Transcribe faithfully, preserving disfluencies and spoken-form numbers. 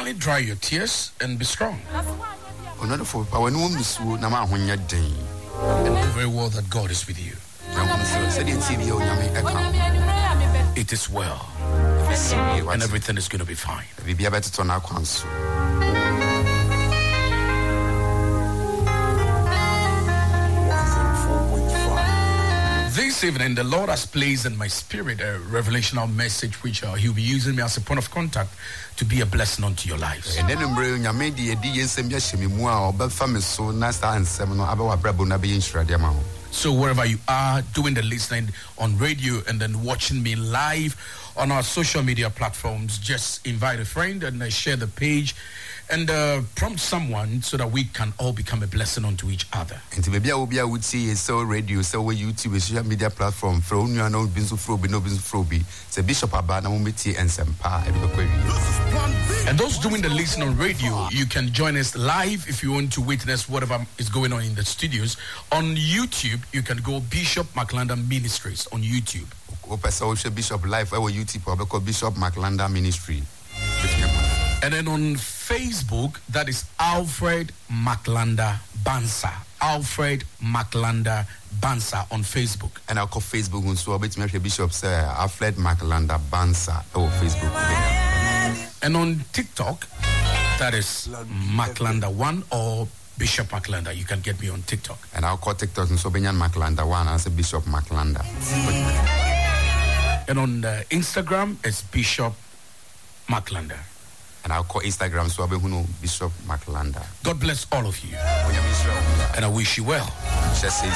finally dry your tears and be strong. And know very well that God is with you. It is well. And everything is going to be fine. This evening, the Lord has placed in my spirit a revelational message which uh, He'll be using me as a point of contact to be a blessing unto your lives. So wherever you are, doing the listening on radio and then watching me live on our social media platforms, just invite a friend and uh, share the page and uh, prompt someone so that we can all become a blessing unto each other. And maybe I will be able to see so radio, so YouTube, social media platform, from you know, Binsu Frobi, no Binsu Frobi, the Bishop Abana Mumiti and Sempa. And those doing the listening on radio, you can join us live if you want to witness whatever is going on in the studios. On YouTube, you can go Bishop McLanda Ministries on YouTube. Bishop Live, our YouTube, or Bishop McLanda Ministry. And then on Facebook, that is Alfred McLanda Bansa. Alfred McLanda Bansa on Facebook. And I'll call Facebook and so I'll be to Bishop say Alfred McLanda Bansa or Facebook. And on TikTok, that is McLanda one or Bishop McLanda. You can get me on TikTok. And I'll call TikTok and so Benyan McLanda one as a Bishop McLanda. And on uh, Instagram, it's Bishop McLanda. And I'll call Instagram so I'll be Bishop McLanda. God bless all of you. And I wish you well.